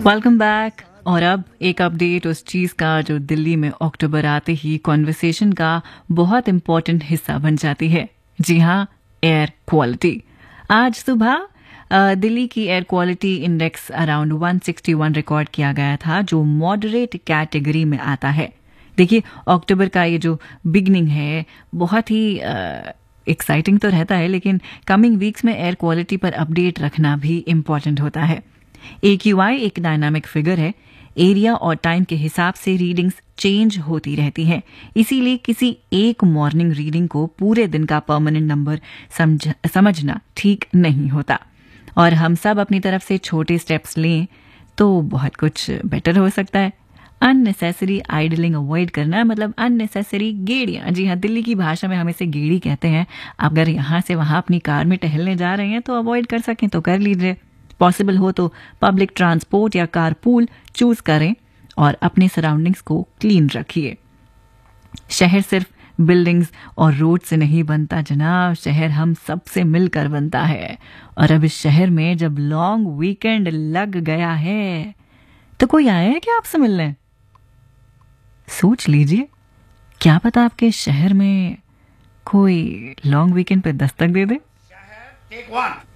Welcome back. और अब एक अपडेट उस चीज़ का जो दिल्ली में अक्टूबर आते ही कॉन्वर्सेशन का बहुत इम्पोर्टेंट हिस्सा बन जाती है। जी हाँ, एयर क्वालिटी। आज सुबह दिल्ली की air quality index around 161 record किया गया था, जो मॉडरेट कैटेगरी में आता है। देखिए, अक्टूबर का ये जो बिगनिंग है बहुत ही एक्साइटिंग तो रहता है, लेकिन कमिंग वीक्स में एयर क्वालिटी पर अपडेट रखना भी इम्पॉर्टेंट होता है। AQI एक डायनामिक फिगर है। एरिया और टाइम के हिसाब से रीडिंग्स चेंज होती रहती हैं। इसीलिए किसी एक मॉर्निंग रीडिंग को पूरे दिन का परमानेंट नंबर समझना ठीक नहीं होता। और हम सब अपनी तरफ से छोटे स्टेप्स लें तो बहुत कुछ बेटर हो सकता है। अननेसेसरी आइडलिंग अवॉइड करना, मतलब अननेसेसरी गेड़ियां। जी हाँ, दिल्ली की भाषा में हम इसे गेड़ी कहते हैं। अगर यहाँ से वहां अपनी कार में टहलने जा रहे हैं तो अवॉइड कर सकें तो कर लीजिए। पॉसिबल हो तो पब्लिक ट्रांसपोर्ट या कारपूल चूज करें और अपने सराउंडिंग्स को क्लीन रखिए। शहर सिर्फ बिल्डिंग्स और रोड से नहीं बनता जनाब, शहर हम सब से मिलकर बनता है। और अब इस शहर में जब लॉन्ग वीकेंड लग गया है तो कोई आया है क्या आपसे मिलने? सोच लीजिए, क्या पता आपके शहर में कोई लॉन्ग वीकेंड पे दस्तक दे दे। Take one.